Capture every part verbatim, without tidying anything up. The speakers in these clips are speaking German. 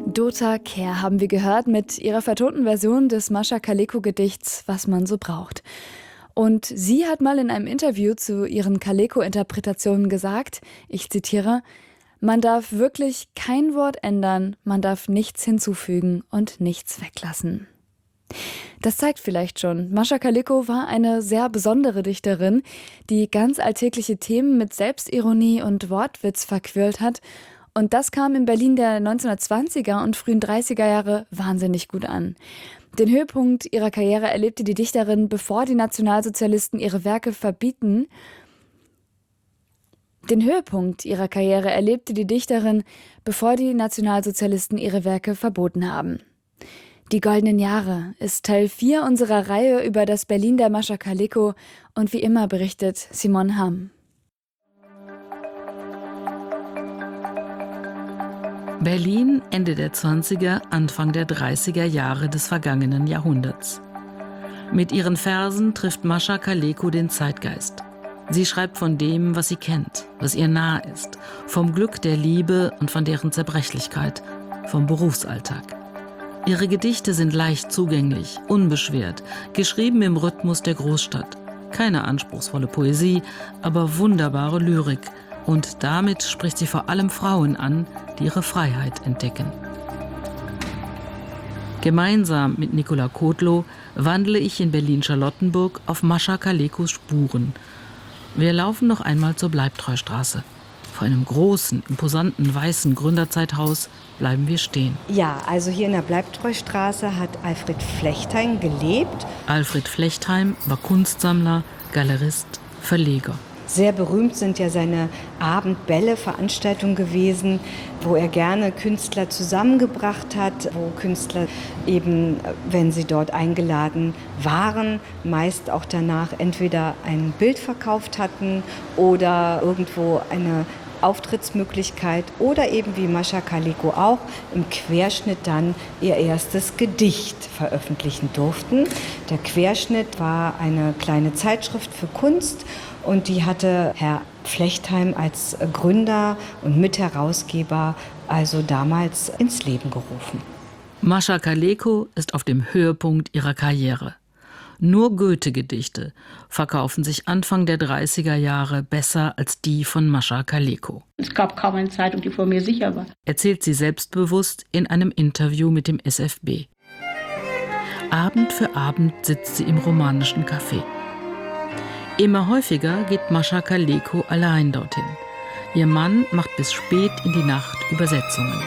Dota Kehr haben wir gehört mit ihrer vertonten Version des Mascha Kaleko-Gedichts »Was man so braucht«. Und sie hat mal in einem Interview zu ihren Kaleko-Interpretationen gesagt, ich zitiere, »Man darf wirklich kein Wort ändern, man darf nichts hinzufügen und nichts weglassen.« Das zeigt vielleicht schon, Mascha Kaleko war eine sehr besondere Dichterin, die ganz alltägliche Themen mit Selbstironie und Wortwitz verquirlt hat. Und das kam in Berlin der neunzehnhundertzwanziger und frühen dreißiger Jahre wahnsinnig gut an. Den Höhepunkt ihrer Karriere erlebte die Dichterin, bevor die Nationalsozialisten ihre Werke verbieten. Den Höhepunkt ihrer Karriere erlebte die Dichterin, bevor die Nationalsozialisten ihre Werke verboten haben. Die goldenen Jahre ist Teil vier unserer Reihe über das Berlin der Mascha Kaleko und wie immer berichtet Simon Hamm. Berlin Ende der zwanziger, Anfang der dreißiger Jahre des vergangenen Jahrhunderts. Mit ihren Versen trifft Mascha Kaleko den Zeitgeist. Sie schreibt von dem, was sie kennt, was ihr nah ist, vom Glück der Liebe und von deren Zerbrechlichkeit, vom Berufsalltag. Ihre Gedichte sind leicht zugänglich, unbeschwert, geschrieben im Rhythmus der Großstadt. Keine anspruchsvolle Poesie, aber wunderbare Lyrik. Und damit spricht sie vor allem Frauen an, die ihre Freiheit entdecken. Gemeinsam mit Nicola Kotlow wandle ich in Berlin-Charlottenburg auf Mascha Kalekos Spuren. Wir laufen noch einmal zur Bleibtreustraße. Vor einem großen, imposanten, weißen Gründerzeithaus bleiben wir stehen. Ja, also hier in der Bleibtreustraße hat Alfred Flechtheim gelebt. Alfred Flechtheim war Kunstsammler, Galerist, Verleger. Sehr berühmt sind ja seine Abendbälle, Veranstaltungen gewesen, wo er gerne Künstler zusammengebracht hat, wo Künstler eben, wenn sie dort eingeladen waren, meist auch danach entweder ein Bild verkauft hatten oder irgendwo eine Auftrittsmöglichkeit oder eben wie Mascha Kaleko auch im Querschnitt dann ihr erstes Gedicht veröffentlichen durften. Der Querschnitt war eine kleine Zeitschrift für Kunst und die hatte Herr Flechtheim als Gründer und Mitherausgeber also damals ins Leben gerufen. Mascha Kaleko ist auf dem Höhepunkt ihrer Karriere. Nur Goethe-Gedichte verkaufen sich Anfang der dreißiger Jahre besser als die von Mascha Kaleko. Es gab kaum eine Zeitung, die vor mir sicher war. Erzählt sie selbstbewusst in einem Interview mit dem S F B. Abend für Abend sitzt sie im romanischen Café. Immer häufiger geht Mascha Kaleko allein dorthin. Ihr Mann macht bis spät in die Nacht Übersetzungen.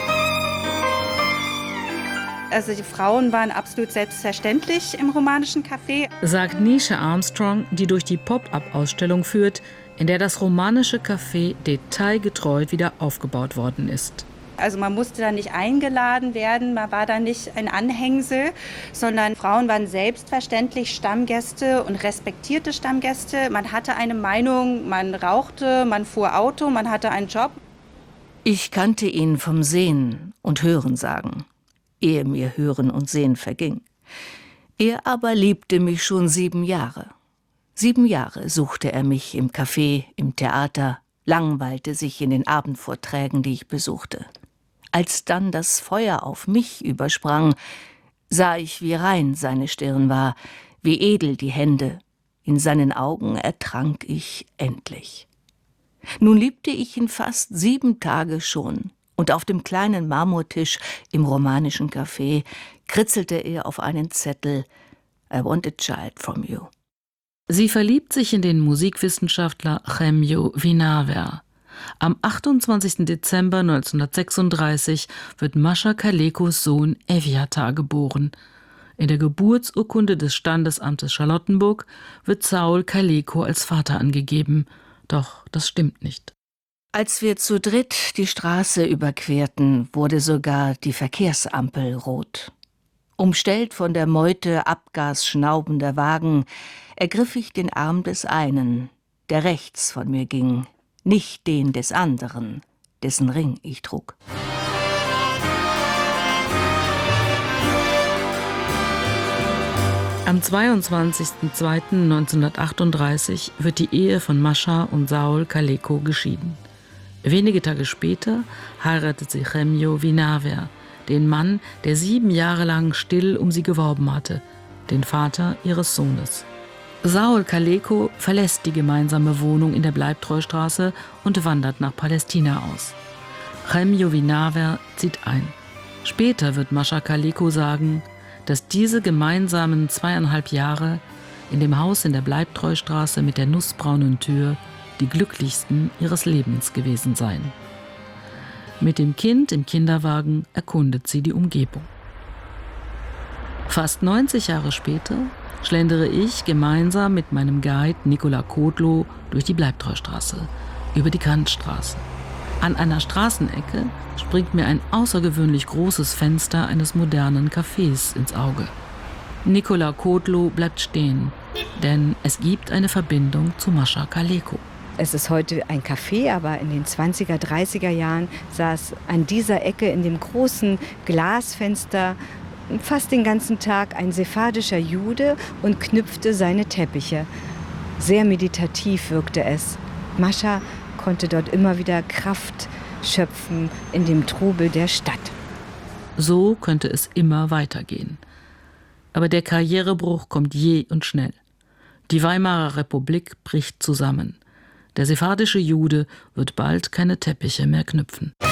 Also die Frauen waren absolut selbstverständlich im romanischen Café. Sagt Nisha Armstrong, die durch die Pop-up-Ausstellung führt, in der das romanische Café detailgetreu wieder aufgebaut worden ist. Also man musste da nicht eingeladen werden, man war da nicht ein Anhängsel, sondern Frauen waren selbstverständlich Stammgäste und respektierte Stammgäste. Man hatte eine Meinung, man rauchte, man fuhr Auto, man hatte einen Job. Ich kannte ihn vom Sehen und Hören sagen, ehe mir Hören und Sehen verging. Er aber liebte mich schon sieben Jahre. Sieben Jahre suchte er mich im Café, im Theater, langweilte sich in den Abendvorträgen, die ich besuchte. Als dann das Feuer auf mich übersprang, sah ich, wie rein seine Stirn war, wie edel die Hände. In seinen Augen ertrank ich endlich. Nun liebte ich ihn fast sieben Tage schon. Und auf dem kleinen Marmortisch im romanischen Café kritzelte er auf einen Zettel I want a child from you. Sie verliebt sich in den Musikwissenschaftler Chemio Vinaver. Am achtundzwanzigsten Dezember neunzehnhundertsechsunddreißig wird Mascha Kalekos Sohn Eviatar geboren. In der Geburtsurkunde des Standesamtes Charlottenburg wird Saul Kaleko als Vater angegeben. Doch das stimmt nicht. Als wir zu dritt die Straße überquerten, wurde sogar die Verkehrsampel rot. Umstellt von der Meute abgasschnaubender Wagen, ergriff ich den Arm des einen, der rechts von mir ging, nicht den des anderen, dessen Ring ich trug. Am zweiundzwanzigsten zweiten neunzehnhundertachtunddreißig wird die Ehe von Mascha und Saul Kaleko geschieden. Wenige Tage später heiratet sie Chemio Vinaver, den Mann, der sieben Jahre lang still um sie geworben hatte, den Vater ihres Sohnes. Saul Kaleko verlässt die gemeinsame Wohnung in der Bleibtreustraße und wandert nach Palästina aus. Chem Yovinaver zieht ein. Später wird Mascha Kaleko sagen, dass diese gemeinsamen zweieinhalb Jahre in dem Haus in der Bleibtreustraße mit der nussbraunen Tür die glücklichsten ihres Lebens gewesen seien. Mit dem Kind im Kinderwagen erkundet sie die Umgebung. Fast neunzig Jahre später schlendere ich gemeinsam mit meinem Guide Nicola Kotlo durch die Bleibtreustraße, über die Kantstraße. An einer Straßenecke springt mir ein außergewöhnlich großes Fenster eines modernen Cafés ins Auge. Nicola Kotlo bleibt stehen, denn es gibt eine Verbindung zu Mascha Kaleko. Es ist heute ein Café, aber in den zwanziger, dreißiger Jahren saß an dieser Ecke in dem großen Glasfenster fast den ganzen Tag ein sephardischer Jude und knüpfte seine Teppiche. Sehr meditativ wirkte es. Mascha konnte dort immer wieder Kraft schöpfen in dem Trubel der Stadt. So könnte es immer weitergehen. Aber der Karrierebruch kommt jäh und schnell. Die Weimarer Republik bricht zusammen. Der sephardische Jude wird bald keine Teppiche mehr knüpfen.